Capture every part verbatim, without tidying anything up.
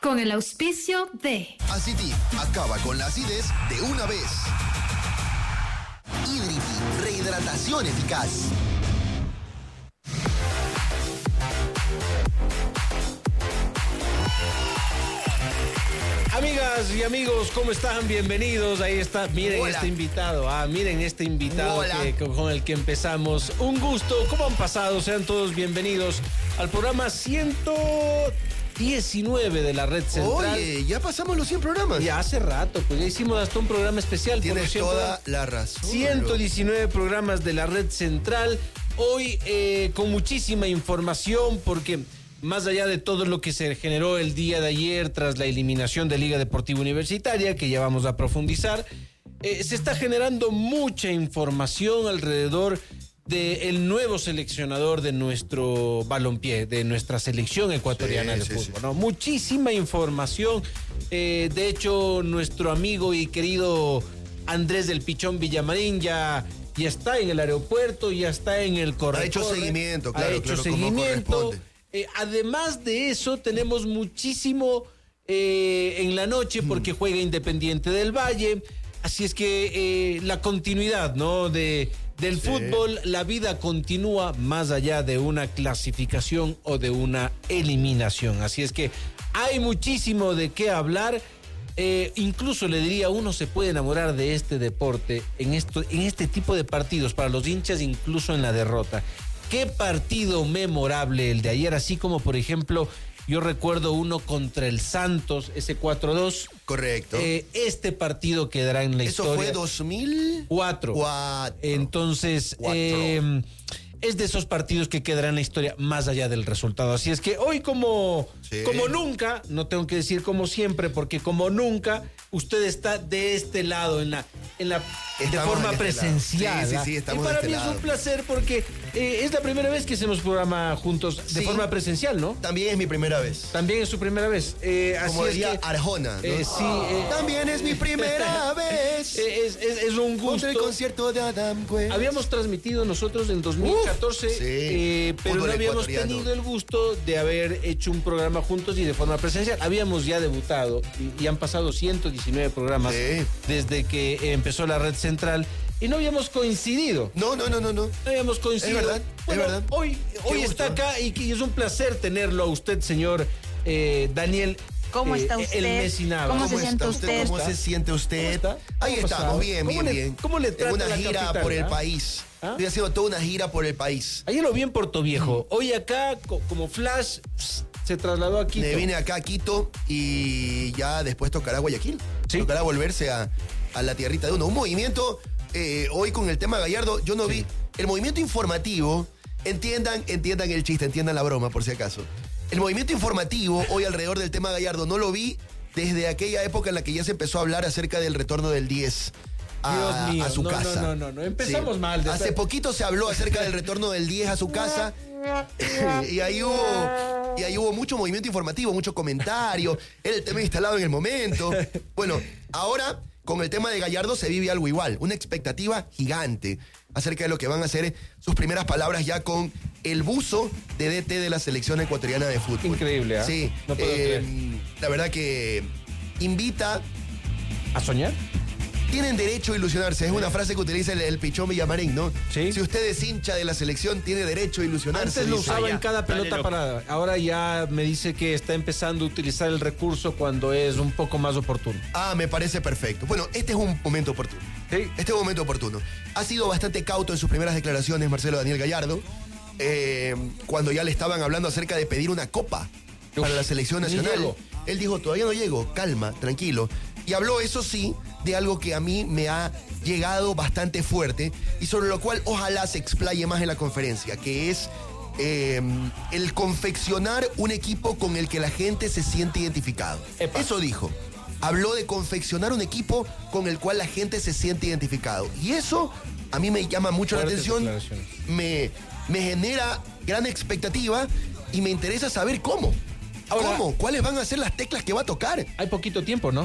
con el auspicio de Aciti, acaba con la acidez de una vez. Hidriti, rehidratación eficaz. Amigas y amigos, ¿cómo están? Bienvenidos. Ahí está, miren Hola. este invitado. Ah, miren este invitado que, con el que empezamos. Un gusto. ¿Cómo han pasado? Sean todos bienvenidos al programa ciento diecinueve de la Red Central. Oye, ya pasamos los cien programas. Ya hace rato, pues ya hicimos hasta un programa especial. Tienes toda la razón. ciento diecinueve programas de la Red Central. Hoy eh, con muchísima información porque más allá de todo lo que se generó el día de ayer tras la eliminación de Liga Deportiva Universitaria, que ya vamos a profundizar, eh, se está generando mucha información alrededor del nuevo seleccionador de nuestro balompié, de nuestra selección ecuatoriana sí, de sí, fútbol, sí. ¿no? Muchísima información. Eh, de hecho, nuestro amigo y querido Andrés del Pichón Villamarín ya, ya está en el aeropuerto, ya está en el corredor. Ha hecho seguimiento, claro. Ha hecho claro, seguimiento. Eh, además de eso, tenemos muchísimo eh, en la noche porque mm. juega Independiente del Valle. Así es que eh, la continuidad, ¿no? De, del sí. fútbol, la vida continúa más allá de una clasificación o de una eliminación. Así es que hay muchísimo de qué hablar. Eh, incluso le diría, uno se puede enamorar de este deporte en, esto, en este tipo de partidos, para los hinchas, incluso en la derrota. Qué partido memorable el de ayer, así como por ejemplo, yo recuerdo uno contra el Santos, ese cuatro dos. Correcto. Eh, este partido quedará en la Eso historia. Eso fue dos mil cuatro. Cuatro. Entonces, Cuatro. Eh, es de esos partidos que quedarán en la historia más allá del resultado. Así es que hoy como, sí. como nunca, no tengo que decir como siempre, porque como nunca, usted está de este lado, en la, en la de forma este presencial. Sí, sí, sí, estamos y para de mí este es lado. un placer porque eh, es la primera vez que hacemos programa juntos de sí. forma presencial, ¿no? También es mi primera vez. También es su primera vez. Eh, Como así diría es que, Arjona, ¿no? Eh, sí. Eh, También es mi primera vez. Es, es, es un gusto. Contra el concierto de Adam West. Habíamos transmitido nosotros en dos mil catorce, Uf, sí. eh, pero Fútbol no habíamos tenido el gusto de haber hecho un programa juntos y de forma presencial. Habíamos ya debutado y, y han pasado ciento diecinueve programas sí. desde que empezó la Red Central. Y no habíamos coincidido. No, no, no, no, no. No habíamos coincidido. Es verdad, bueno, es verdad. Hoy, hoy está acá y, y es un placer tenerlo a usted, señor eh, Daniel. ¿Cómo está usted? El Messi Nava. ¿Cómo, ¿Cómo se está usted? usted? ¿Cómo se siente usted? ¿Cómo Ahí ¿Cómo estamos, bien, bien, le, bien. ¿Cómo le trata en una la gira capital, por ¿eh? el país. ¿Ah? Estoy haciendo toda una gira por el país. Ayer lo vi en Puerto Viejo. Hoy acá, co- como Flash, pss, se trasladó a Quito. Me vine acá a Quito y ya después tocará Guayaquil. ¿Sí? Tocará volverse a, a la tierrita de uno. Un movimiento, eh, hoy con el tema Gallardo, yo no sí. vi el movimiento informativo. Entiendan, entiendan el chiste, entiendan la broma, por si acaso. El movimiento informativo hoy alrededor del tema Gallardo no lo vi desde aquella época en la que ya se empezó a hablar acerca del retorno del diez a, Dios mío, a su no, casa. No, no, no, no. Empezamos sí. mal. Hace estar... poquito se habló acerca del retorno del diez a su casa y ahí hubo y ahí hubo mucho movimiento informativo, mucho comentario. Era el tema instalado en el momento. Bueno, ahora con el tema de Gallardo se vive algo igual, una expectativa gigante acerca de lo que van a ser sus primeras palabras ya con el buzo de D T de la selección ecuatoriana de fútbol. Increíble, ¿eh? Sí, no puedo eh, creer. La verdad que invita a soñar. Tienen derecho a ilusionarse, es una frase que utiliza el, el Pichón Villamarín, ¿no? Sí. Si usted es hincha de la selección, tiene derecho a ilusionarse. Antes lo dice. usaba en cada pelota parada. Ahora ya me dice que está empezando a utilizar el recurso cuando es un poco más oportuno. Ah, me parece perfecto. Bueno, este es un momento oportuno. Sí. Este es un momento oportuno. Ha sido bastante cauto en sus primeras declaraciones Marcelo Daniel Gallardo, eh, cuando ya le estaban hablando acerca de pedir una copa Uf, para la selección nacional. Él dijo, todavía no llego, calma, tranquilo. Y habló, eso sí, de algo que a mí me ha llegado bastante fuerte y sobre lo cual ojalá se explaye más en la conferencia, que es eh, el confeccionar un equipo con el que la gente se siente identificado. Epa. Eso dijo. Habló de confeccionar un equipo con el cual la gente se siente identificado. Y eso a mí me llama mucho Fuertes la atención, me, me genera gran expectativa y me interesa saber cómo. Ahora, ¿Cómo? ¿Cuáles van a ser las teclas que va a tocar? Hay poquito tiempo, ¿no?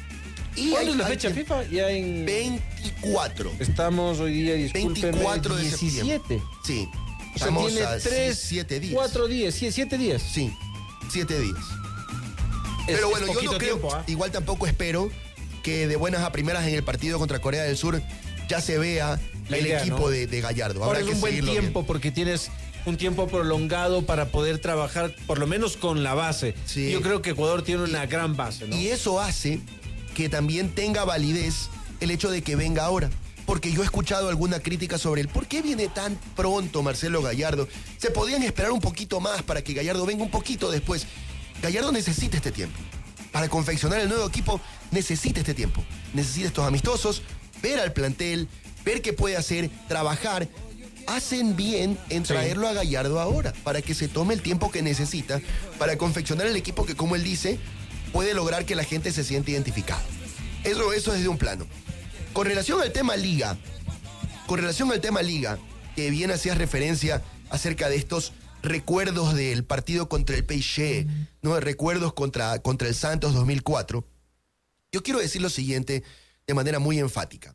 Y ¿Cuándo hay, es la hay fecha tiempo. FIFA? Ya en... veinticuatro. Estamos hoy día, discúlpeme, veinticuatro de diecisiete. septiembre. Sí. O sea, tiene tres, siete días. Cuatro días, sí, siete días. Sí, siete días. Pero bueno, yo no creo, tiempo, ¿eh? igual tampoco espero que de buenas a primeras en el partido contra Corea del Sur ya se vea La el idea, equipo ¿no? de, de Gallardo. Ahora Habrá es que un buen seguirlo tiempo viendo. porque tienes un tiempo prolongado para poder trabajar, por lo menos con la base. Sí. Yo creo que Ecuador tiene una gran base, ¿no? Y eso hace que también tenga validez el hecho de que venga ahora. Porque yo he escuchado alguna crítica sobre el por qué viene tan pronto Marcelo Gallardo. Se podían esperar un poquito más para que Gallardo venga un poquito después. Gallardo necesita este tiempo. Para confeccionar el nuevo equipo necesita este tiempo. Necesita estos amistosos, ver al plantel, ver qué puede hacer, trabajar. Hacen bien en traerlo a Gallardo ahora, para que se tome el tiempo que necesita para confeccionar el equipo que, como él dice, puede lograr que la gente se sienta identificada. Eso, eso es de un plano. Con relación al tema Liga, con relación al tema Liga, que bien hacías referencia acerca de estos recuerdos del partido contra el P S G, ¿no? Recuerdos contra, contra el Santos dos mil cuatro. Yo quiero decir lo siguiente de manera muy enfática.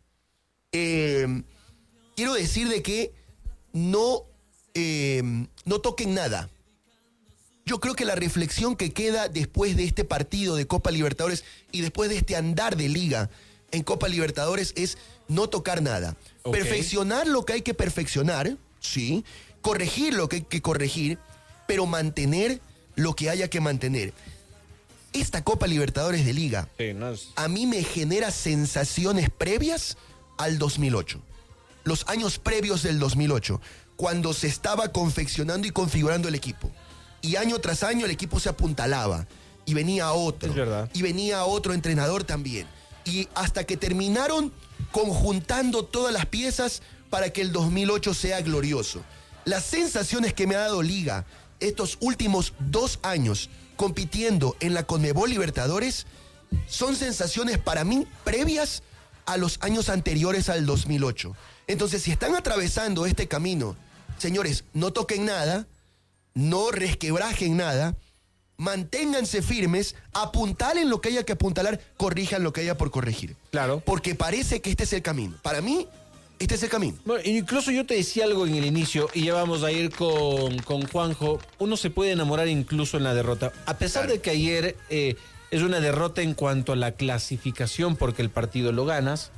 Eh, quiero decir de que no, eh, no toquen nada. Yo creo que la reflexión que queda después de este partido de Copa Libertadores y después de este andar de Liga en Copa Libertadores es no tocar nada. Okay. Perfeccionar lo que hay que perfeccionar, sí. Corregir lo que hay que corregir, pero mantener lo que haya que mantener. Esta Copa Libertadores de Liga Sí, no es... a mí me genera sensaciones previas al dos mil ocho. Los años previos del dos mil ocho, cuando se estaba confeccionando y configurando el equipo. Y año tras año el equipo se apuntalaba. Y venía otro. Es verdad. Y venía otro entrenador también. Y hasta que terminaron conjuntando todas las piezas para que el dos mil ocho sea glorioso. Las sensaciones que me ha dado Liga estos últimos dos años compitiendo en la Conmebol Libertadores son sensaciones para mí previas a los años anteriores al dos mil ocho. Entonces, si están atravesando este camino, señores, no toquen nada, no resquebrajen nada, manténganse firmes, apuntalen lo que haya que apuntalar, corrijan lo que haya por corregir. Claro. Porque parece que este es el camino. Para mí, este es el camino. Bueno, incluso yo te decía algo en el inicio y ya vamos a ir con, con Juanjo. Uno se puede enamorar incluso en la derrota. A pesar Claro. de que ayer eh, es una derrota en cuanto a la clasificación porque el partido lo ganas,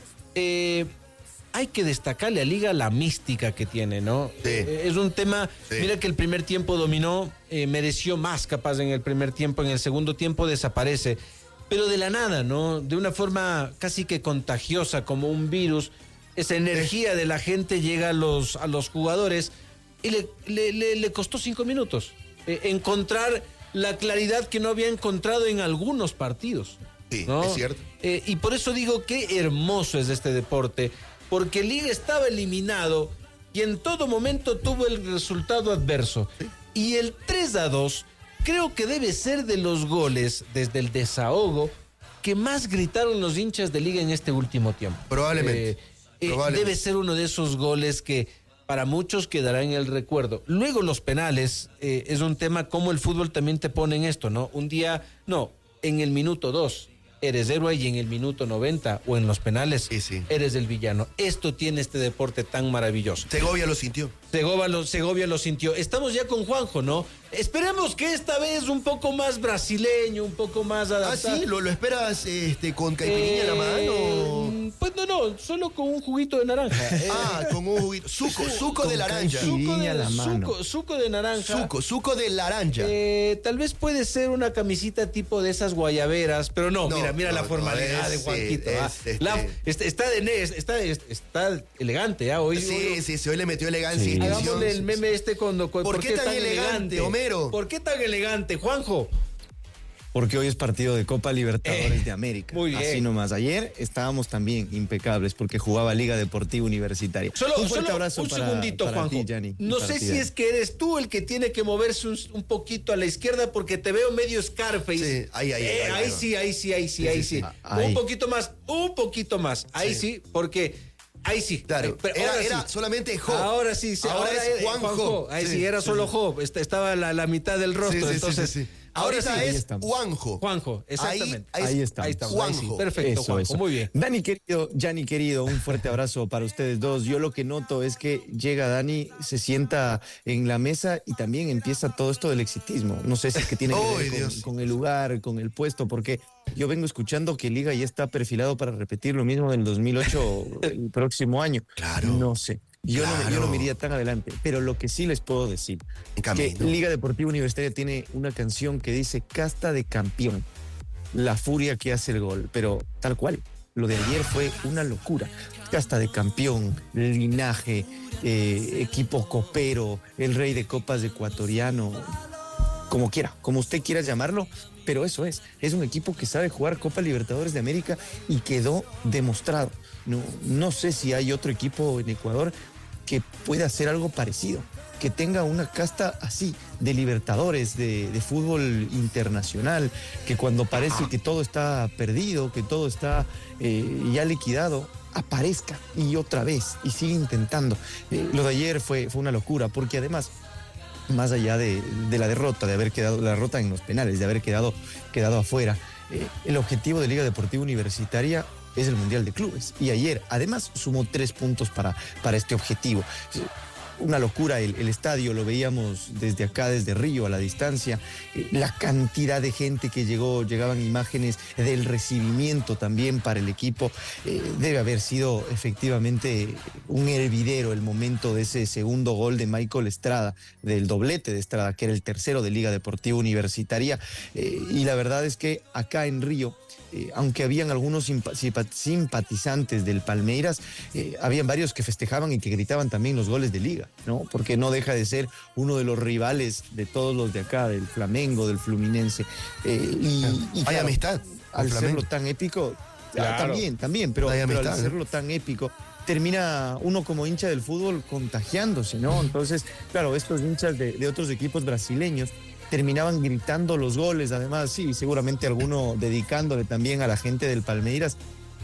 eh, hay que destacarle a Liga la mística que tiene, ¿no? Sí. Eh, es un tema, Sí. mira que el primer tiempo dominó, eh, mereció más capaz en el primer tiempo, en el segundo tiempo desaparece, pero de la nada, ¿no? De una forma casi que contagiosa, como un virus, esa energía de la gente llega a los, a los jugadores y le, le, le, le costó cinco minutos eh, encontrar la claridad que no había encontrado en algunos partidos. Sí, ¿no? es cierto. Eh, y por eso digo qué hermoso es este deporte, porque Liga estaba eliminado y en todo momento tuvo el resultado adverso. Sí. Y el tres a dos creo que debe ser de los goles desde el desahogo que más gritaron los hinchas de Liga en este último tiempo. Probablemente. Eh, eh, Probablemente. debe ser uno de esos goles que para muchos quedará en el recuerdo. Luego los penales, eh, es un tema como el fútbol también te pone en esto, ¿no? Un día, no, en el minuto dos eres héroe y en el minuto noventa o en los penales Sí, sí. eres el villano. Esto tiene este deporte tan maravilloso. Segovia lo sintió. Segovia lo, Segovia lo sintió. Estamos ya con Juanjo, ¿no? Esperemos que esta vez un poco más brasileño, un poco más Ah, adaptado. sí, ¿lo, lo esperas este, con caipirinha en la mano? Eh, Pues no, no, solo con un juguito de naranja. Eh, Ah, con un juguito. Suco, suco de laranja. suco caipirinha de, a la mano. suco, suco de naranja. Suco, suco de laranja. Eh, tal vez puede ser una camisita tipo de esas guayaberas, pero no, No, mira, mira no, la no, formalidad de es, Juanquito. es, ah. este- La- está, está de ne- está, está elegante, ¿ah? Hoy, Sí, hoy- sí, sí, hoy le metió elegancia y Sí. distinción. Hagámosle el meme este cuando. ¿Por qué tan elegante, Homero? ¿Por qué tan elegante, Juanjo? Porque hoy es partido de Copa Libertadores de América. muy bien. Así nomás. Ayer estábamos también impecables porque jugaba Liga Deportiva Universitaria. Solo, un fuerte solo abrazo un para, segundito, para Juanjo. ti, Gianni, y no para sé ti, si Dani. es que eres tú el que tiene que moverse un, un poquito a la izquierda porque te veo medio Scarface. Sí, ahí, ahí, Eh, ahí, ahí ahí va. sí, ahí sí, ahí sí, ahí sí. sí. Ahí. Un poquito más, un poquito más. Ahí sí, Sí. porque ahí sí. Claro, Eh, pero era, ahora era sí. solamente Jo. Ahora sí, sí. Ahora, es era Juanjo. Ahí sí, era solo Jo. Est- Estaba la, la mitad del rostro. Sí, sí, sí, Entonces, sí, sí. Ahora Ahorita sí. es estamos. Juanjo. Juanjo, exactamente. Ahí, es Ahí estamos. Ahí estamos. Juanjo. Ahí sí. Perfecto, Eso, Juanjo. eso. Muy bien. Dani querido, Gianni querido, un fuerte abrazo para ustedes dos. Yo lo que noto es que llega Dani, se sienta en la mesa y también empieza todo esto del exitismo. No sé si es que tiene que ¡Ay, ver con, Dios! con el lugar, con el puesto, porque yo vengo escuchando que Liga ya está perfilado para repetir lo mismo del dos mil ocho el próximo año. Claro. No sé. Yo, no, me- yo no Claro. me iría tan adelante, pero lo que sí les puedo decir, En que camino. Liga Deportiva Universitaria tiene una canción que dice casta de campeón, la furia que hace el gol, pero tal cual, lo de ayer fue una locura, casta de campeón, linaje, eh, equipo copero, el rey de copas ecuatoriano, como quiera, como usted quiera llamarlo, pero eso es, es un equipo que sabe jugar Copa Libertadores de América y quedó demostrado. No, no sé si hay otro equipo en Ecuador que pueda hacer algo parecido, que tenga una casta así de Libertadores, de, de fútbol internacional, que cuando parece que todo está perdido, que todo está eh, ya liquidado, aparezca y otra vez y sigue intentando. Eh, lo de ayer fue, fue una locura, porque además, más allá de, de la derrota, de haber quedado, la derrota en los penales, de haber quedado, quedado afuera, eh, el objetivo de Liga Deportiva Universitaria es el Mundial de Clubes. Y ayer, además, sumó tres puntos para, para este objetivo. Una locura el, el estadio, lo veíamos desde acá, desde Río, a la distancia. Eh, la cantidad de gente que llegó, llegaban imágenes del recibimiento también para el equipo. Eh, debe haber sido efectivamente un hervidero el momento de ese segundo gol de Michael Estrada, del doblete de Estrada, que era el tercero de Liga Deportiva Universitaria. Eh, y la verdad es que acá en Río, Eh, aunque habían algunos simpa- simpatizantes del Palmeiras, eh, habían varios que festejaban y que gritaban también los goles de Liga, ¿no? Porque no deja de ser uno de los rivales de todos los de acá, del Flamengo, del Fluminense. Eh, y, y Hay claro, amistad. al el serlo Flamengo. tan épico, Claro. ah, también, también, pero, Hay pero al amistad, ¿no? hacerlo tan épico, termina uno como hincha del fútbol contagiándose, ¿no? Entonces, claro, estos hinchas de, de otros equipos brasileños terminaban gritando los goles, además, sí, seguramente alguno dedicándole también a la gente del Palmeiras,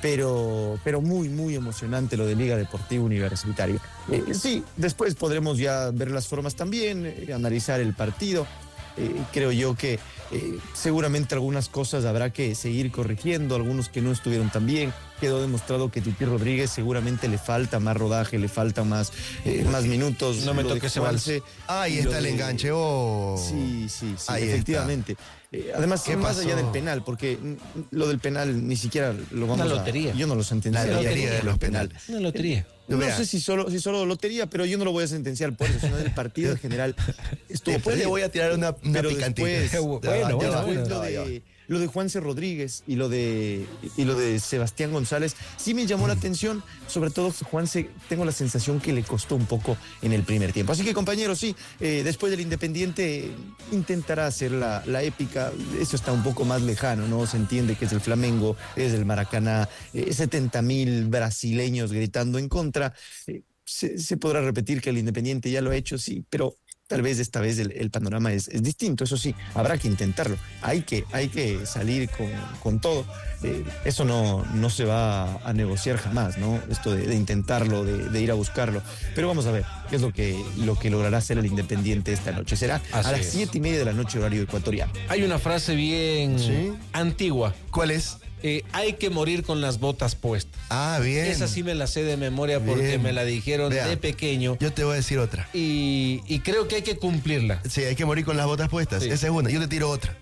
pero, pero muy, muy emocionante lo de Liga Deportiva Universitaria. Eh, sí, después podremos ya ver las formas también, eh, analizar el partido. Eh, creo yo que eh, seguramente algunas cosas habrá que seguir corrigiendo, algunos que no estuvieron tan bien. Quedó demostrado que Titi Rodríguez seguramente le falta más rodaje, le falta más, eh, más minutos. No me Lo de toque ese Juanse, Ahí y está lo el de- enganche. Oh. Sí, sí, sí, Ahí efectivamente. Eh, además, ¿Qué más pasó? allá del penal, porque mm, lo del penal ni siquiera lo vamos Una a... lotería. Yo no lo sentenciaría. La lotería de el los penal. penales. Una lotería. No Vea. sé si solo, si solo lotería, pero yo no lo voy a sentenciar por eso, sino el partido en general estuvo Después le perdido. voy a tirar una, una Pero picantita. después- Ya va, Bueno, ya va, bueno, ya bueno. va, lo ya va. de, lo de Juanse Rodríguez y lo de y lo de Sebastián González sí me llamó la atención, sobre todo que Juanse, tengo la sensación que le costó un poco en el primer tiempo. Así que, compañeros, sí, eh, después del Independiente intentará hacer la, la épica. Eso está un poco más lejano, ¿no? Se entiende que es el Flamengo, es el Maracaná, eh, setenta mil brasileños gritando en contra. Eh, se, se podrá repetir que el Independiente ya lo ha hecho, sí, pero tal vez esta vez el, el panorama es, es distinto. Eso sí, habrá que intentarlo. Hay que, hay que salir con, con todo. Eh, eso no, no se va a negociar jamás, ¿no? Esto de, de intentarlo, de, de ir a buscarlo. Pero vamos a ver qué es lo que, lo que logrará hacer el Independiente esta noche. Será Así a las es. siete y media de la noche, horario ecuatoriano. Hay una frase bien Sí. antigua. ¿Cuál es? Eh, hay que morir con las botas puestas. Ah, bien. Esa sí me la sé de memoria porque Bien. me la dijeron Vea. de pequeño. Yo te voy a decir otra. Y, y creo que hay que cumplirla. Sí, hay que morir con las botas puestas. Sí. Esa es una. Yo te tiro otra.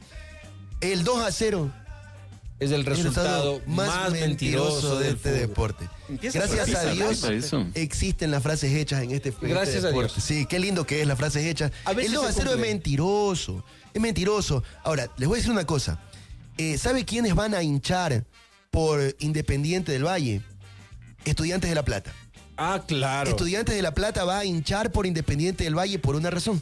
El dos a cero Es el el resultado más, mentiroso de del este fútbol. deporte. Empieza Gracias por a ahí, Dios eso. existen las frases hechas en este, en este Gracias a deporte. Dios. Sí, qué lindo que es las frases hechas. A veces El dos a se cero es cumple. mentiroso. Es mentiroso. Ahora, les voy a decir una cosa. Eh, ¿Sabe quiénes van a hinchar por Independiente del Valle? Estudiantes de La Plata. Ah, claro. Estudiantes de La Plata va a hinchar por Independiente del Valle por una razón.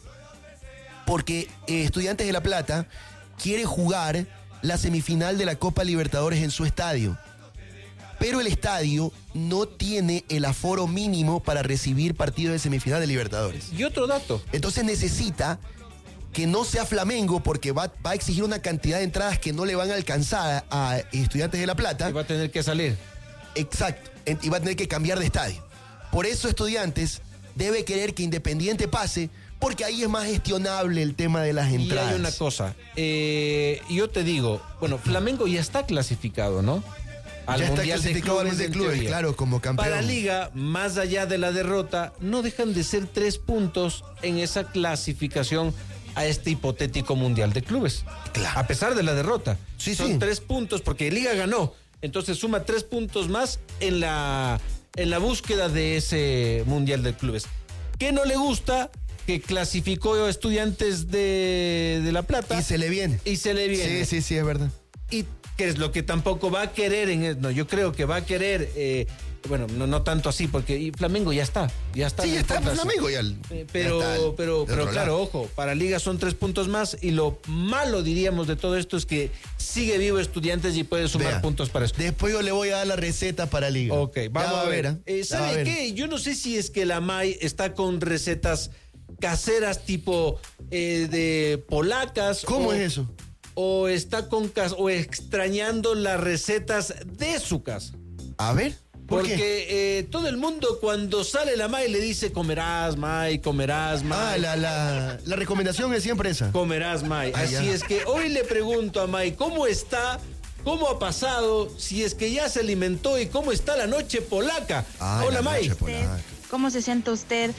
Porque eh, Estudiantes de La Plata quiere jugar la semifinal de la Copa Libertadores en su estadio. Pero el estadio no tiene el aforo mínimo para recibir partidos de semifinal de Libertadores. Y otro dato. Entonces necesita que no sea Flamengo porque va, va a exigir una cantidad de entradas que no le van a alcanzar a, a Estudiantes de La Plata. Y va a tener que salir. Exacto. Y va a tener que cambiar de estadio. Por eso Estudiantes debe querer que Independiente pase porque ahí es más gestionable el tema de las Y entradas. hay una cosa, eh, yo te digo, bueno, Flamengo ya está clasificado, ¿no? Al Ya está Mundial de clasificado al Clubes, Mundial de en Clubes, teoría. claro, como campeón. Para Liga, más allá de la derrota, no dejan de ser tres puntos en esa clasificación a este hipotético Mundial de Clubes. Claro. A pesar de la derrota. Sí, Son sí. tres puntos porque Liga ganó. Entonces suma tres puntos más en la, en la búsqueda de ese Mundial de Clubes. ¿Qué no le gusta? Que clasificó a Estudiantes de, de La Plata. Y se le viene. Y se le viene. Sí, sí, sí, es verdad. Y que es lo que tampoco va a querer en no, yo creo que va a querer eh, bueno, no, no tanto así, porque y Flamengo ya está, ya está. Sí, no ya está importa, Flamengo sí. ya. el- Eh, ya Pero, está el- pero, de pero otro claro, lado. ojo, para Liga son tres puntos más y lo malo, diríamos, de todo esto es que sigue vivo Estudiantes y puede sumar Vea, puntos para eso. Después yo le voy a dar la receta para Liga. Ok, Ya vamos va a ver. ¿ah? Eh, Ya va a ¿Sabe ver. qué? Yo no sé si es que la M A I está con recetas caseras tipo eh, de polacas. ¿Cómo o- es eso? O está con cas- o extrañando las recetas de su casa. A ver. ¿Por Porque qué? eh, todo el mundo cuando sale la M A I le dice comerás M A I, comerás M A I. Ah, la, la, la recomendación es siempre esa. Comerás M A I. Ah, Así ya. es que hoy le pregunto a M A I cómo está, cómo ha pasado, si es que ya se alimentó y cómo está la noche polaca. Ah, Hola la M A I. noche polaca. ¿Cómo se siente usted?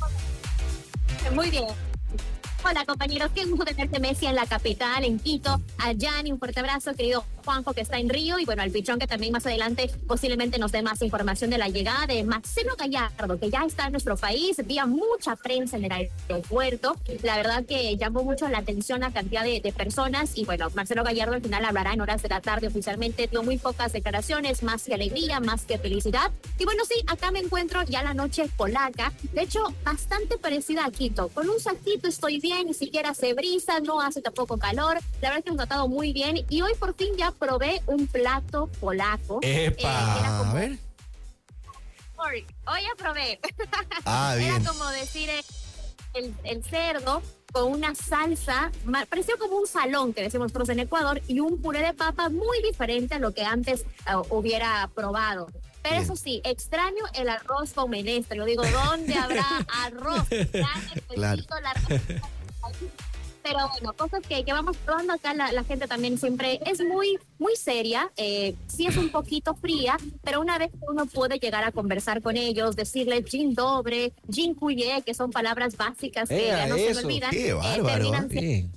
Muy bien. Hola compañeros, qué gusto tenerte Messi en la capital, en Quito. A Gianni, un fuerte abrazo, querido Juanjo que está en Río y bueno, al Pichón que también más adelante posiblemente nos dé más información de la llegada de Marcelo Gallardo, que ya está en nuestro país, vía mucha prensa en el aeropuerto. La verdad que llamó mucho la atención la cantidad de, de personas y bueno, Marcelo Gallardo al final hablará en horas de la tarde oficialmente, dio muy pocas declaraciones, más que alegría, más que felicidad. Y bueno, sí, acá me encuentro ya la noche polaca, de hecho bastante parecida a Quito, con un saquito estoy bien, ni siquiera se brisa, no hace tampoco calor, la verdad que hemos tratado muy bien y hoy por fin ya probé un plato polaco. ¡Epa! Eh, que era como- A ver. Hoy hoy ya probé. Ah, bien. Era como decir eh, el, el cerdo con una salsa, ma- pareció como un salón que decimos nosotros en Ecuador y un puré de papa muy diferente a lo que antes eh, hubiera probado. Pero Bien. eso sí, extraño el arroz con menestra. Yo digo, ¿dónde habrá arroz? Extraño el Claro. pesito, la arroz. Pero bueno, cosas que, que vamos probando acá, la, la gente también siempre es muy, muy seria, eh, sí es un poquito fría, pero una vez que uno puede llegar a conversar con ellos, decirles Jin dobre, Jin kuye, que son palabras básicas que Ea, ya no se eso, me olvidan, qué eh, bárbaro, terminan siendo Bien.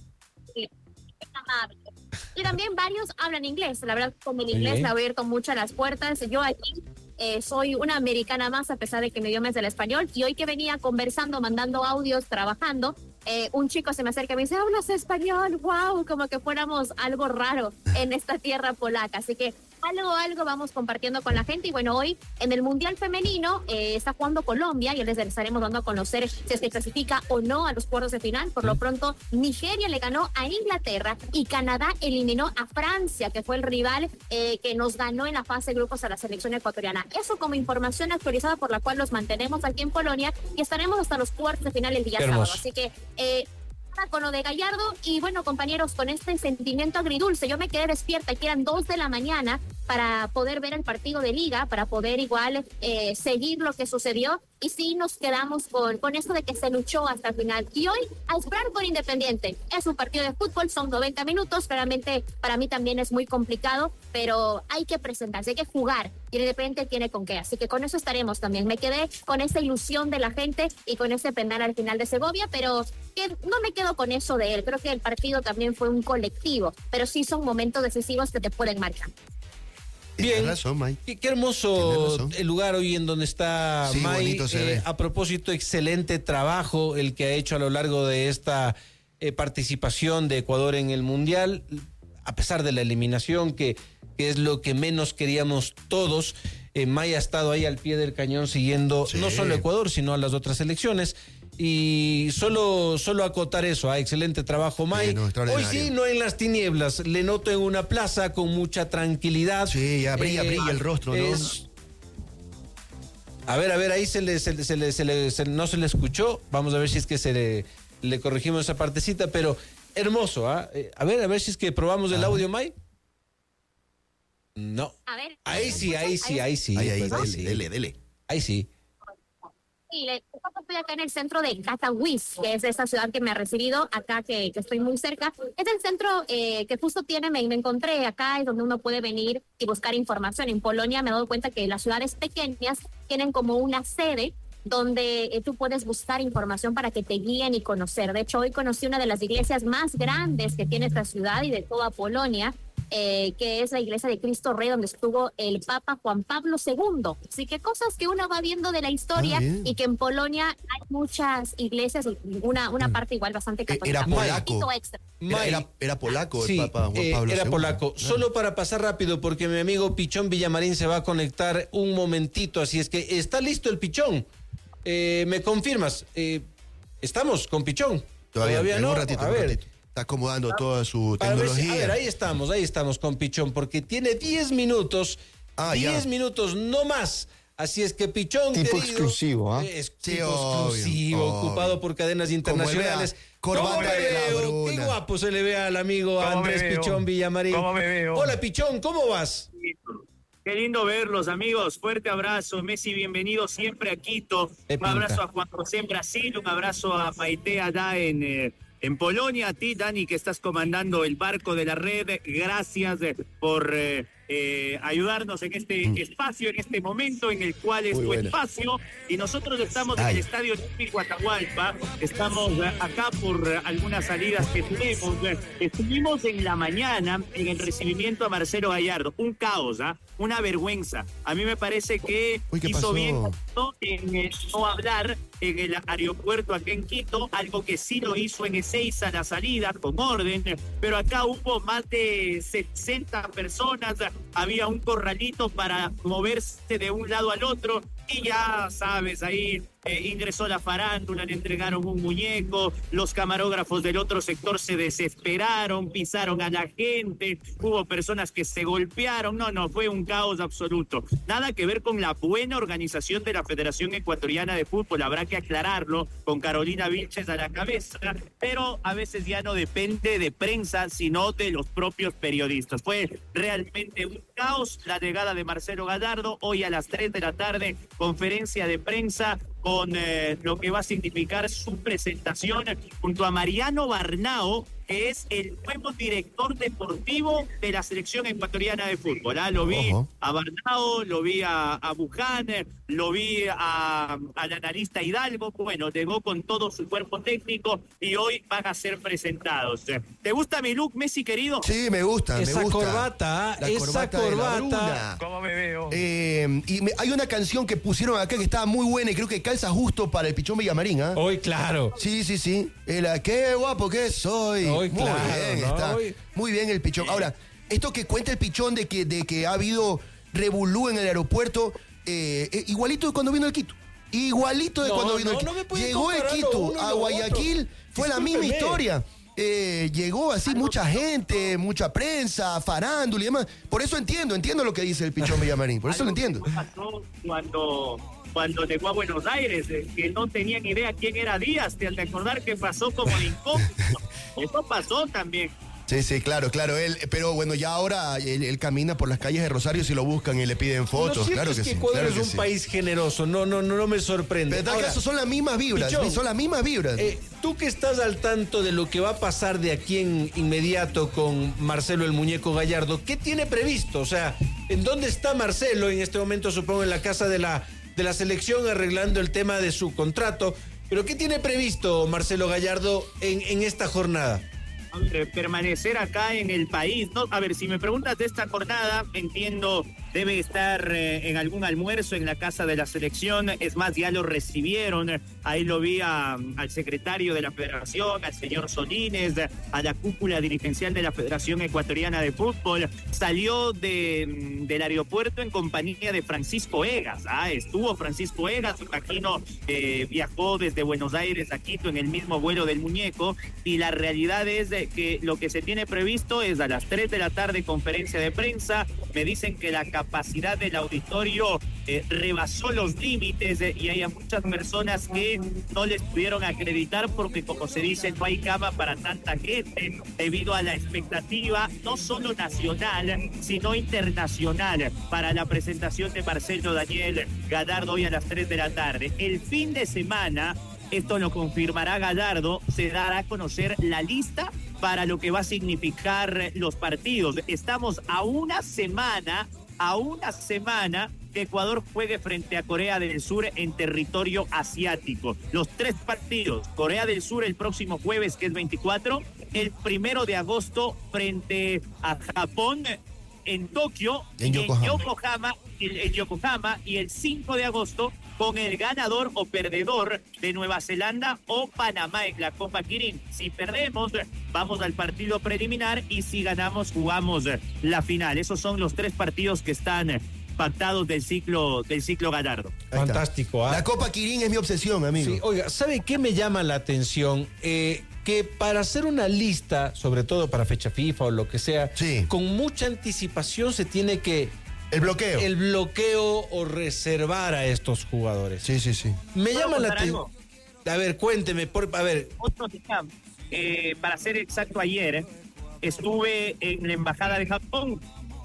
amables. Y también varios hablan inglés. La verdad, con el Muy inglés bien. me ha abierto muchas las puertas. Yo aquí eh, soy una americana más, a pesar de que mi idioma es el español. Y hoy que venía conversando, mandando audios, trabajando, eh, un chico se me acerca y me dice, ¿hablas español? ¡Wow! Como que fuéramos algo raro en esta tierra polaca. Así que algo, algo vamos compartiendo con la gente. Y bueno, hoy en el Mundial Femenino eh, está jugando Colombia y les estaremos dando a conocer si es que clasifica o no a los cuartos de final. Por lo pronto, Nigeria le ganó a Inglaterra y Canadá eliminó a Francia, que fue el rival eh, que nos ganó en la fase de grupos a la selección ecuatoriana. Eso como información actualizada por la cual los mantenemos aquí en Polonia y estaremos hasta los cuartos de final el día Qué sábado. hermoso. Así que... Eh, con lo de Gallardo y bueno compañeros con este sentimiento agridulce yo me quedé despierta que eran dos de la mañana para poder ver el partido de liga, para poder igual eh, seguir lo que sucedió y sí nos quedamos con, con esto de que se luchó hasta el final y hoy a esperar por Independiente, es un partido de fútbol, son noventa minutos, claramente para mí también es muy complicado, pero hay que presentarse, hay que jugar y el Independiente tiene con qué, así que con eso estaremos también, me quedé con esa ilusión de la gente y con ese penal al final de Segovia, pero que no me quedo con eso de él, creo que el partido también fue un colectivo, pero sí son momentos decisivos que te pueden marcar. Tienes Bien. razón, Mike. Qué, qué Tienes hermoso razón. el lugar hoy en donde está Sí, May. bonito se Eh, ve. a propósito, excelente trabajo el que ha hecho a lo largo de esta eh, participación de Ecuador en el Mundial, a pesar de la eliminación, que, que es lo que menos queríamos todos. Eh, May ha estado ahí al pie del cañón siguiendo Sí. no solo a Ecuador, sino a las otras selecciones. Y solo, solo acotar eso, ah, excelente trabajo, May. Sí, no, Hoy extraordinario. sí, no en las tinieblas, le noto en una plaza con mucha tranquilidad. Sí, ya brilla, brilla el rostro, ¿no? es- A ver, a ver, ahí se le, se le- se le- se le- se- no se le escuchó. Vamos a ver si es que se le, le corregimos esa partecita, pero hermoso, ¿ah? Eh, a ver, a ver si es que probamos el Ah. audio, May. No. A ver. Ahí sí, ahí sí, ahí sí. Ahí, ahí, pues, ahí dele, sí. dele, dele. Ahí sí. Sí, le- estoy acá en el centro de Katowice, que es esta ciudad que me ha recibido, acá que, que estoy muy cerca. Es el centro eh, que justo tiene, me, me encontré acá, es donde uno puede venir y buscar información. En Polonia me he dado cuenta que las ciudades pequeñas tienen como una sede donde eh, tú puedes buscar información para que te guíen y conocer. De hecho, hoy conocí una de las iglesias más grandes que tiene esta ciudad y de toda Polonia, eh, que es la iglesia de Cristo Rey, donde estuvo el Papa Juan Pablo segundo. Así que cosas que uno va viendo de la historia Ah, bien. y que en Polonia hay muchas iglesias y una, una parte igual bastante católica. Era Un polaco. poquito extra. Era, era, era polaco el Sí, Papa Juan eh, Pablo era segundo. polaco. Claro. Solo para pasar rápido, porque mi amigo Pichón Villamarín se va a conectar un momentito, así es que está listo el Pichón. Eh, ¿Me confirmas? Eh, ¿Estamos con Pichón? Todavía, en no. un ratito, A en un ver, ratito. Está acomodando toda su para ver si- tecnología. a ver, ahí estamos, ahí estamos con Pichón, porque tiene diez minutos, Ah, ya. diez minutos, no más. Así es que Pichón, Tipo querido, exclusivo, ¿ah? Es Sí, tipo obvio, exclusivo, obvio. ocupado por cadenas Como internacionales. el vea, corbata ¿Cómo me de la veo? Qué Bruna. guapo se le ve al amigo ¿Cómo Andrés me veo? Pichón Villamarín. ¿Cómo me veo? Hola Pichón, ¿cómo vas? Qué lindo verlos, amigos. Fuerte abrazo. Messi, bienvenido siempre a Quito. De Un abrazo pinta. a Juan José en Brasil, un abrazo a Maite allá en, eh, en Polonia. A ti, Dani, que estás comandando el barco de la red. Gracias eh, por eh, eh, ayudarnos en este espacio, en este momento en el cual es Muy tu buena. espacio. Y nosotros estamos en Ay. el Estadio Olímpico Atahualpa. Estamos eh, acá por eh, algunas salidas que tenemos. Eh, Estuvimos en la mañana en el recibimiento a Marcelo Gallardo. Un caos, ¿ah? Una vergüenza. A mí me parece que Uy, ¿qué hizo pasó? bien ¿no? en eh, no hablar en el aeropuerto aquí en Quito, algo que sí lo hizo en Ezeiza a la salida, con orden, pero acá hubo más de sesenta personas, había un corralito para moverse de un lado al otro, y ya sabes, ahí eh, ingresó la farándula, le entregaron un muñeco, los camarógrafos del otro sector se desesperaron, pisaron a la gente, hubo personas que se golpearon, no, no, fue un caos absoluto. Nada que ver con la buena organización de la Federación Ecuatoriana de Fútbol, habrá que aclararlo, con Carolina Vilches a la cabeza, pero a veces ya no depende de prensa, sino de los propios periodistas. Fue realmente un caos la llegada de Marcelo Gallardo, hoy a las tres de la tarde, conferencia de prensa con eh, lo que va a significar su presentación junto a Mariano Barnao, que es el nuevo director deportivo de la selección ecuatoriana de fútbol. ¿ah? Lo vi Ojo. a Barnao, lo vi a, a Buján, lo vi a, al analista Hidalgo, bueno, llegó con todo su cuerpo técnico y hoy van a ser presentados. ¿Te gusta mi look, Messi, querido? Sí, me gusta, Esa me gusta. corbata, La esa corbata de la corbata. Bruna. ¿Cómo me veo? Eh, y me- hay una canción que pusieron acá que estaba muy buena y creo que calza justo para el Pichón Villamarín, ¿ah? Hoy, claro. Sí, sí, sí. El, ah, qué guapo que soy. Hoy, muy claro, bien, ¿no? está. Hoy- Muy bien el Pichón. Ahora, esto que cuenta el Pichón de que, de que ha habido revolú en el aeropuerto, eh, eh, igualito de cuando vino el Quito. Igualito de No, cuando vino no, el no me Quito. pueden Llegó el comparar lo Quito uno y a lo Guayaquil, otro. fue la misma Discúlpeme. historia. Eh, llegó así mucha gente, mucha prensa, farándula y demás. Por eso entiendo, entiendo lo que dice el Pichón Villamarín. Por eso lo Algo que entiendo. pasó cuando, cuando llegó a Buenos Aires, eh, que no tenía ni idea quién era Díaz, te has de acordar que pasó como de incógnito. Eso pasó también. Sí, sí, claro, claro. Él, pero bueno, ya ahora él, él camina por las calles de Rosario si lo buscan y le piden Lo fotos. cierto Claro es que, que sí. Ecuador claro es que un sí. país generoso, no, no, no, no me sorprende. ¿Verdad Ahora, que eso son las mismas vibras? Pichón, son las mismas vibras. Eh, tú que estás al tanto de lo que va a pasar de aquí en inmediato con Marcelo el Muñeco Gallardo, ¿qué tiene previsto? O sea, ¿en dónde está Marcelo en este momento? Supongo en la casa de la, de la selección arreglando el tema de su contrato. ¿Pero qué tiene previsto Marcelo Gallardo en, en esta jornada? Hombre, permanecer acá en el país, ¿no? A ver, si me preguntas de esta jornada, entiendo, debe estar eh, en algún almuerzo en la casa de la selección, es más, ya lo recibieron, ahí lo vi a- al secretario de la federación, al señor Solines, a la cúpula dirigencial de la Federación Ecuatoriana de Fútbol, salió de, del aeropuerto en compañía de Francisco Egas, ah, estuvo Francisco Egas, me imagino, eh, viajó desde Buenos Aires a Quito en el mismo vuelo del Muñeco, y la realidad es de que lo que se tiene previsto es a las tres de la tarde conferencia de prensa. Me dicen que la capacidad del auditorio eh, rebasó los límites eh, y hay muchas personas que no les pudieron acreditar porque, como se dice, no hay cama para tanta gente debido a la expectativa no solo nacional, sino internacional para la presentación de Marcelo Daniel Gallardo hoy a las tres de la tarde. El fin de semana, esto lo confirmará Gallardo, se dará a conocer la lista para lo que va a significar los partidos. Estamos a una semana, a una semana que Ecuador juegue frente a Corea del Sur en territorio asiático. Los tres partidos, Corea del Sur el próximo jueves, que es veinticuatro, el primero de agosto frente a Japón en Tokio, en Yokohama, en Yokohama, en, en Yokohama y el cinco de agosto con el ganador o perdedor de Nueva Zelanda o Panamá en la Copa Kirin. Si perdemos, vamos al partido preliminar y si ganamos, jugamos la final. Esos son los tres partidos que están pactados del ciclo del ciclo Gallardo. Fantástico. ¿Ah? La Copa Kirin es mi obsesión, amigo. Sí, oiga, ¿sabe qué me llama la atención? Eh, que para hacer una lista, sobre todo para fecha FIFA o lo que sea, sí, con mucha anticipación se tiene que... El bloqueo. El bloqueo o reservar a estos jugadores. Sí, sí, sí. Me llama la contar atención. A ver, cuénteme, por, a ver. Otro tema, eh, para ser exacto, ayer estuve en la Embajada de Japón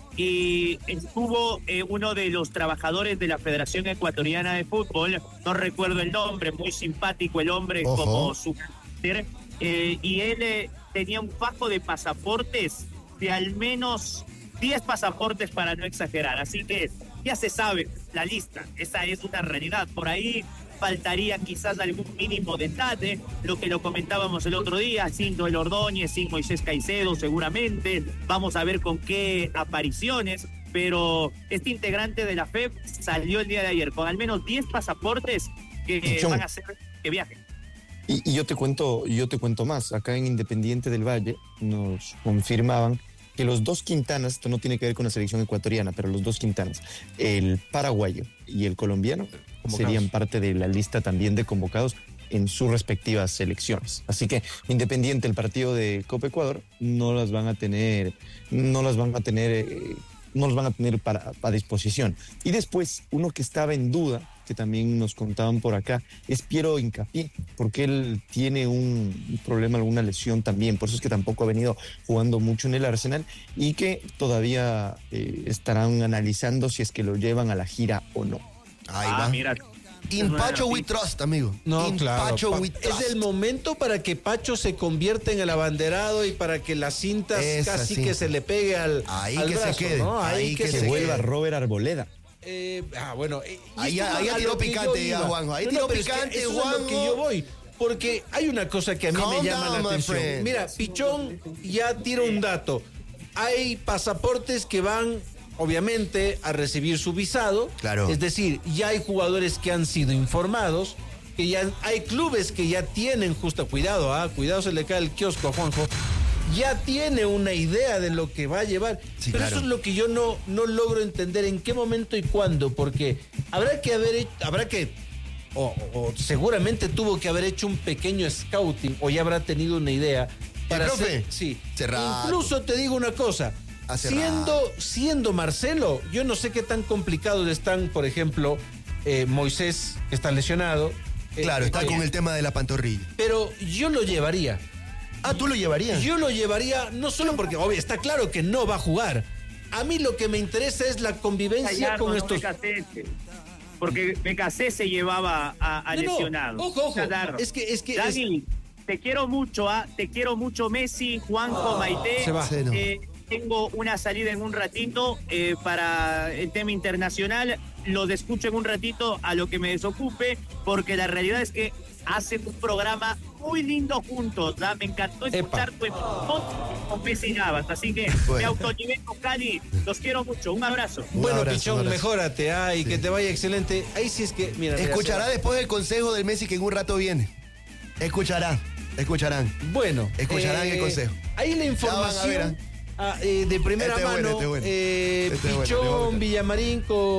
y estuvo eh, uno de los trabajadores de la Federación Ecuatoriana de Fútbol, no recuerdo el nombre, muy simpático el hombre, Ojo, como su carácter, eh, y él eh, tenía un fajo de pasaportes de al menos diez pasaportes para no exagerar, así que ya se sabe la lista, esa es una realidad. Por ahí faltaría quizás algún mínimo detalle, lo que lo comentábamos el otro día, sin Joel Ordóñez, sin Moisés Caicedo seguramente, vamos a ver con qué apariciones, pero este integrante de la F E B salió el día de ayer con al menos diez pasaportes que Pichón. van a hacer que viajen. Y, y yo te cuento, yo te cuento más. Acá en Independiente del Valle nos confirmaban que los dos Quintanas, esto no tiene que ver con la selección ecuatoriana, pero los dos Quintanas, el paraguayo y el colombiano, convocados, serían parte de la lista también de convocados en sus respectivas selecciones. Así que Independiente, el partido de Copa Ecuador, no las van a tener, no las van a tener, eh, no los van a tener para, a disposición. Y después, uno que estaba en duda, que también nos contaban por acá, es Piero Hincapié, porque él tiene un problema, alguna lesión también, por eso es que tampoco ha venido jugando mucho en el Arsenal y que todavía eh, estarán analizando si es que lo llevan a la gira o no. Ahí Ah, va. mira. In Pacho we trust, amigo. No, In claro. Pacho Pa- we trust. es el momento para que Pacho se convierta en el abanderado y para que las cintas Esa casi cinta. que se le pegue al, Ahí al que se brazo, quede, ¿no? Ahí, ahí que, que se se quede. Vuelva Robert Arboleda. Eh, ah, bueno. eh, y Ahí esto ya- ahí ya a tiró lo que picante yo ya, iba. Juanjo. Ahí tiró pero es que picante, eso es a lo que Juanjo. yo voy. Porque hay una cosa que a mí Calm me llama down, la my atención. friend. Mira, Pichón ya tira un dato. Hay pasaportes que van, obviamente, a recibir su visado. Claro. Es decir, ya hay jugadores que han sido informados, que ya hay clubes que ya tienen, justo, cuidado, ah, cuidado, se le cae el kiosco a Juanjo. Ya tiene una idea de lo que va a llevar. Sí, pero claro. eso es lo que yo no, no logro entender en qué momento y cuándo, porque habrá que haber hecho, habrá que, o, o seguramente tuvo que haber hecho un pequeño scouting, o ya habrá tenido una idea para profe? hacer, sí. Hace rato. Incluso te digo una cosa, Hace siendo, rato. siendo Marcelo, yo no sé qué tan complicados están, por ejemplo, eh, Moisés, que está lesionado. eh, Claro, está eh, con el tema de la pantorrilla. Pero yo lo llevaría. Ah, ¿tú lo llevarías? Yo lo llevaría, no solo porque, obvio, está claro que no va a jugar. A mí lo que me interesa es la convivencia Gallardo, con no estos... B K C, porque B K C se llevaba a, a No, no, lesionado. ojo, ojo, Gallardo. es que- es que- Dani, te quiero mucho, ¿ah? Te quiero mucho, Messi, Juanjo, Maite. Se va. Sí, no. Eh, tengo una salida en un ratito eh, para el tema internacional. Los escucho en un ratito a lo que me desocupe, porque la realidad es que hacen un programa muy lindo juntos. ¿ah? Me encantó escuchar tu emoción con Messi Navas. Así que Bueno. me autoniveto, Cali. Los quiero mucho. Un abrazo. Un Bueno, abrazo, Pichón, un abrazo. mejórate, ah, y Sí. que te vaya excelente. Ahí sí es que, mira, mira, Escuchará se- después el consejo del Messi que en un rato viene. Escuchará, escucharán. Bueno, Escucharán el consejo. Ahí la Ya van a información ver, ¿ah? ah, eh, de primera Este es bueno, mano, este es bueno. eh, Este es bueno, Pichón este es bueno. Villamarín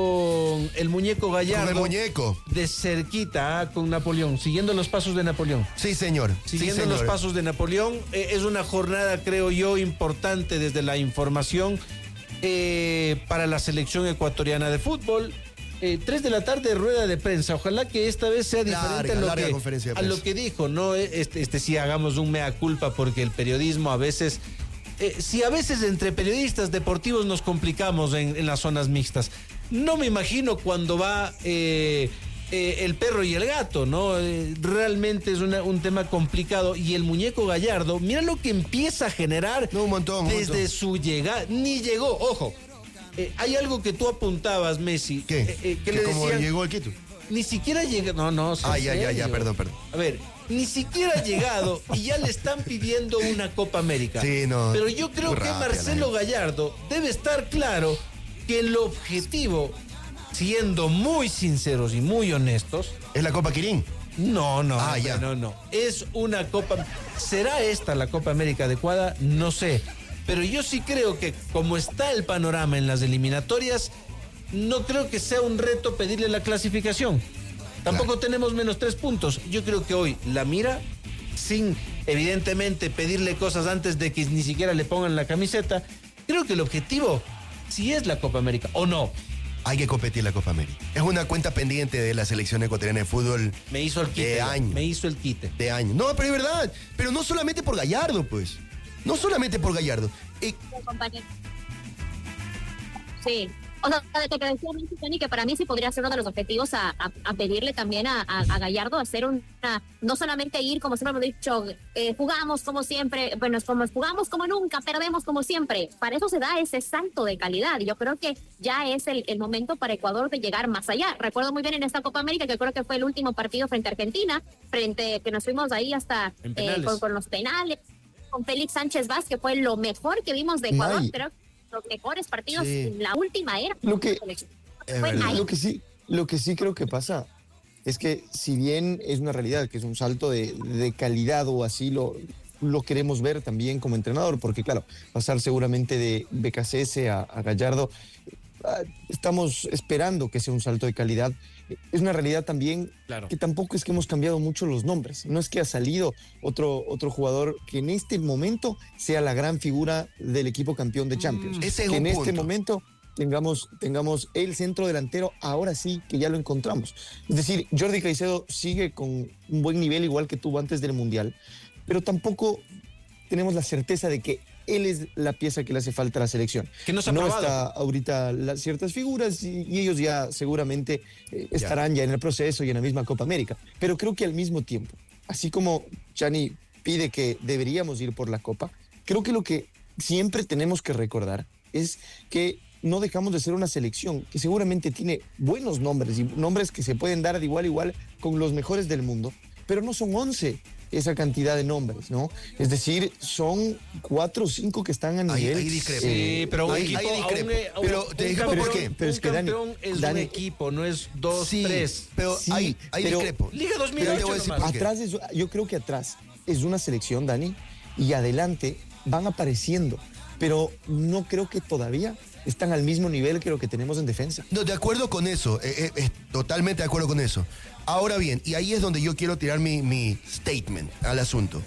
con el muñeco Gallardo. Con el muñeco. De cerquita, ah, con Napoleón, siguiendo los pasos de Napoleón. Sí, señor. Siguiendo sí, los señor. pasos de Napoleón, eh, es una jornada, creo yo, importante desde la información. eh, para la selección ecuatoriana de fútbol. Eh, tres de la tarde, rueda de prensa. Ojalá que esta vez sea diferente Larga, a, lo larga que, conferencia de a prensa. lo que dijo, ¿no? Este, este sí hagamos un mea culpa porque el periodismo a veces... Eh, si a veces entre periodistas deportivos nos complicamos en, en las zonas mixtas, no me imagino cuando va eh, eh, el perro y el gato, ¿no? Eh, realmente es una, un tema complicado y el muñeco Gallardo, mira lo que empieza a generar No, un montón, un desde montón. su llegada, ni llegó, ojo, eh, hay algo que tú apuntabas, Messi, ¿Qué? eh, eh, que ¿Que le como decían, llegó el Quito? ni siquiera llega, no, no, Ah, en ya, ya, ya, serio. perdón, perdón. A ver, ni siquiera ha llegado y ya le están pidiendo una Copa América. Sí, no, Pero yo creo muy que rápida la Marcelo gente. Gallardo debe estar claro que el objetivo, siendo muy sinceros y muy honestos, ¿Es la Copa Quirín? no, no, Ah, ya. no, no. Es una Copa. ¿Será esta la Copa América adecuada? No sé. Pero yo sí creo que como está el panorama en las eliminatorias, no creo que sea un reto pedirle la clasificación. Tampoco Claro. tenemos menos tres puntos. Yo creo que hoy la mira, sin evidentemente pedirle cosas antes de que ni siquiera le pongan la camiseta. Creo que el objetivo sí es la Copa América, ¿o no? Hay que competir la Copa América. Es una cuenta pendiente de la selección ecuatoriana de fútbol Me hizo el quite. de años. Me hizo el quite. De años. No, pero es verdad. Pero no solamente por Gallardo, pues. No solamente por Gallardo. Eh, compañero. Sí. O sea, de que decía Messi, Tony, que para mí sí podría ser uno de los objetivos a, a, a pedirle también a, a, a Gallardo hacer una, no solamente ir, como siempre hemos dicho, eh, jugamos como siempre, bueno, como jugamos como nunca, perdemos como siempre. Para eso se da ese salto de calidad. Yo creo que ya es el, el momento para Ecuador de llegar más allá. Recuerdo muy bien en esta Copa América, que creo que fue el último partido frente a Argentina, frente que nos fuimos ahí hasta En eh, penales. con, con los penales, con Félix Sánchez Vázquez, que fue lo mejor que vimos de Ecuador. May. Creo que los mejores partidos Sí. en la última era. Lo que- Es Fue verdad. ahí. Lo que sí, lo que sí creo que pasa es que si bien es una realidad que es un salto de, de calidad o así lo, lo queremos ver también como entrenador, porque claro, pasar seguramente de B K C S a, a Gallardo, ah, estamos esperando que sea un salto de calidad. Es una realidad también Claro. que tampoco es que hemos cambiado mucho los nombres. No es que ha salido otro, otro jugador que en este momento sea la gran figura del equipo campeón de Champions. Mm, ese es que un en este punto. momento tengamos, tengamos el centro delantero, ahora sí que ya lo encontramos. Es decir, Jordi Caicedo sigue con un buen nivel igual que tuvo antes del Mundial, pero tampoco tenemos la certeza de que él es la pieza que le hace falta a la selección. Que no se ha No probado. está ahorita las ciertas figuras y, y ellos ya seguramente eh, estarán ya en el proceso y en la misma Copa América. Pero creo que al mismo tiempo, así como Chani pide que deberíamos ir por la Copa, creo que lo que siempre tenemos que recordar es que no dejamos de ser una selección que seguramente tiene buenos nombres y nombres que se pueden dar de igual a igual con los mejores del mundo, pero no son once esa cantidad de nombres, ¿no? Es decir, son cuatro o cinco que están a Ahí- nivel... ahí discrepo. eh, Sí, pero un ahí- equipo, ahí a un, discrepo. eh, a un- Pero un te digo campeón, por qué. Pero es un que, Dani, campeón es Dani- un equipo, no es dos, sí, tres. pero Sí, ahí, ahí pero- discrepo. Liga dos mil Pero te ocho voy a decir nomás. por qué. Atrás es- yo creo que atrás es una selección, Dani, y adelante van apareciendo, pero no creo que todavía están al mismo nivel que lo que tenemos en defensa. No, de acuerdo con eso, eh, eh, eh, totalmente de acuerdo con eso. Ahora bien, y ahí es donde yo quiero tirar mi, mi statement al asunto.